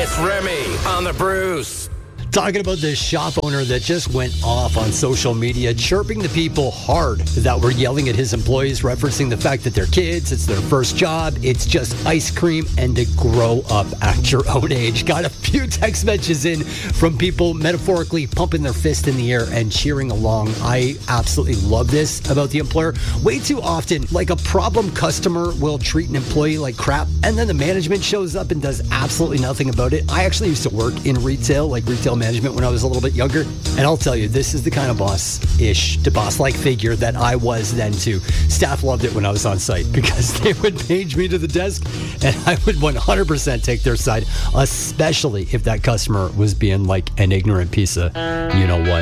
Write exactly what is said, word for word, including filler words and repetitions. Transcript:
It's Remy on the Bruce. Talking about this shop owner that just went off on social media, chirping the people hard that were yelling at his employees, referencing the fact that they're kids, it's their first job, it's just ice cream, and to grow up at your own age. Got a few text messages in from people metaphorically pumping their fist in the air and cheering along. I absolutely love this about the employer. Way too often, like a problem customer will treat an employee like crap, and then the management shows up and does absolutely nothing about it. I actually used to work in retail, like retail management when I was a little bit younger, and I'll tell you, this is the kind of boss-ish to boss-like figure that I was then too. Staff loved it when I was on site because they would page me to the desk and I would one hundred percent take their side, especially if that customer was being like an ignorant piece of you know what.